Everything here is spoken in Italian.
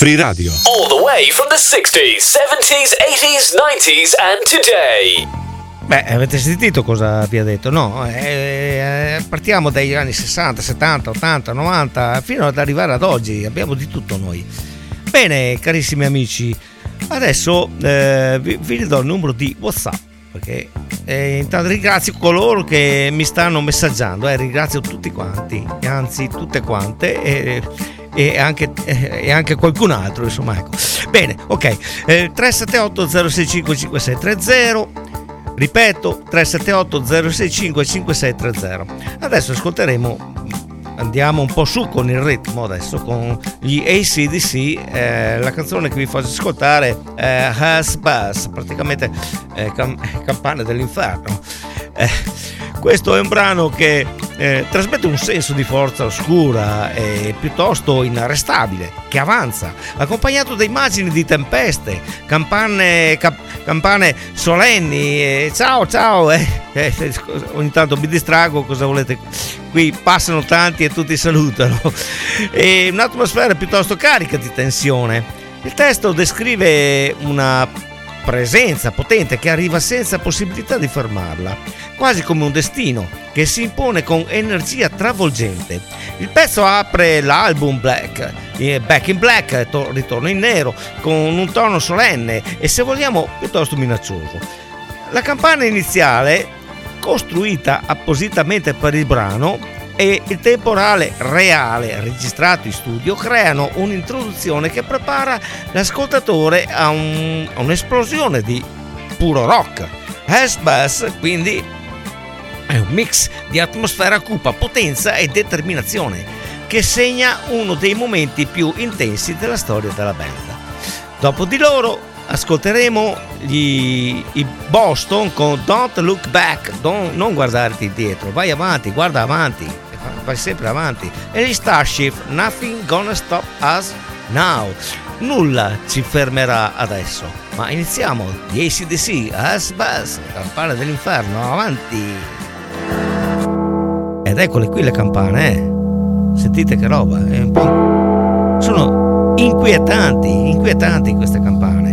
Free Radio. All the way from the 60s, 70s, 80s, 90s and today. Beh, avete sentito cosa vi ha detto? No, partiamo dagli anni 60, 70, 80, 90 fino ad arrivare ad oggi, abbiamo di tutto noi. Bene, carissimi amici, adesso vi do il numero di WhatsApp, perché intanto ringrazio coloro che mi stanno messaggiando, ringrazio tutti quanti, anzi tutte quante, e anche qualcun altro, insomma, ecco. Bene, ok, 378 065 5630, ripeto, 378 065 5630. Adesso andiamo un po' su con il ritmo, adesso con gli AC/DC, la canzone che vi faccio ascoltare è Hush Buzz, praticamente campane dell'inferno. Questo è un brano che trasmette un senso di forza oscura e piuttosto inarrestabile, che avanza, accompagnato da immagini di tempeste, campane solenni, ciao, ogni tanto mi distrago, cosa volete? Qui passano tanti e tutti salutano, e un'atmosfera piuttosto carica di tensione. Il testo descrive una presenza potente che arriva senza possibilità di fermarla, quasi come un destino che si impone con energia travolgente. Il pezzo apre l'album Back in Black, ritorno in nero, con un tono solenne e, se vogliamo, piuttosto minaccioso. La campana iniziale, costruita appositamente per il brano, e il temporale reale registrato in studio creano un'introduzione che prepara l'ascoltatore a un'esplosione di puro rock. Hush Buzz, quindi, è un mix di atmosfera cupa, potenza e determinazione che segna uno dei momenti più intensi della storia della band. Dopo di loro ascolteremo i Boston con Don't Look Back, non guardarti indietro, vai avanti, guarda avanti, vai sempre avanti, e gli Starship, Nothing Gonna Stop Us Now, nulla ci fermerà adesso. Ma iniziamo, gli AC/DC, Hush Buzz, campane dell'inferno, avanti. Ed eccole qui le campane, sentite che roba, è un po'... sono inquietanti queste campane.